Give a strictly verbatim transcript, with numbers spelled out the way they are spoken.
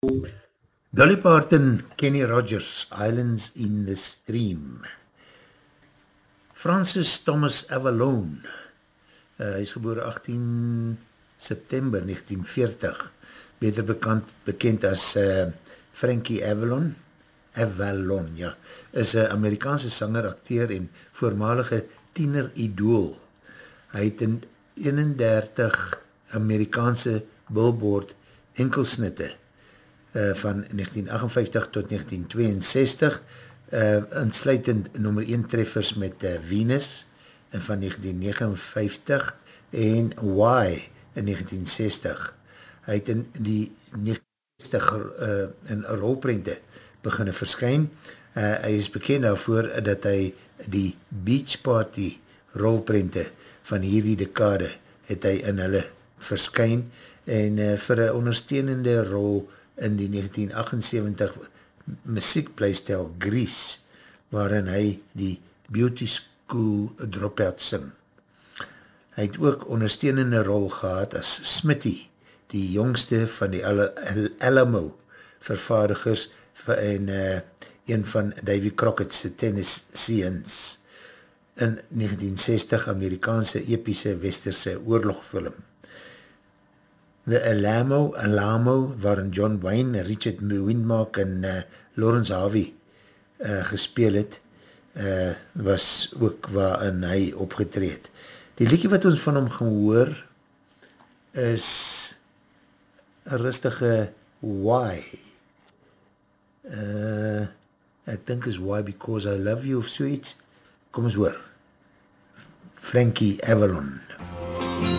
Dolly Parton, Kenny Rogers, Islands in the Stream. Francis Thomas Avalon, uh, hy is gebore achttien September negentien veertig, beter bekend, bekend as uh, Frankie Avalon, Avalon, ja, is een Amerikaanse sanger, acteur en voormalige tiener idool. Hy het in eenendertig Amerikaanse Billboard enkelsnitte uh, van negentien agtenvyftig tot negentien tweeënzestig, uh, insluitend nommer een treffers met uh, Venus in van negentien negenenvyftig en Why in negentien zestig. Hy het in die negentien zestig uh, in rolprente beginne verskyn. Uh, hy is bekend daarvoor dat hy die Beach Party rolprente van hierdie dekade het hy in hulle verskyn en uh, vir een ondersteunende rol in die negentien agtensewentig muziekpleistel Grease, waarin hy die Beauty School Dropout sing. Hy het ook ondersteunende rol gehad as Smitty, die jongste van die Al Al Alamo vervaardigers en uh, een van Davy Crockett's Tennesseans in negentien zestig Amerikaanse epiese westerse oorlogfilm. The Alamo, Alamo, waarin John Wayne, Richard Windmark en uh, Lawrence Harvey uh, gespeel het, uh, was ook waarin hy opgetreed. Die liedjie wat ons van hom gaan hoor is een rustige Why. Uh, ek dink is Why Because I Love You of soeits. Kom ons hoor. Frankie Avalon. Frankie Avalon.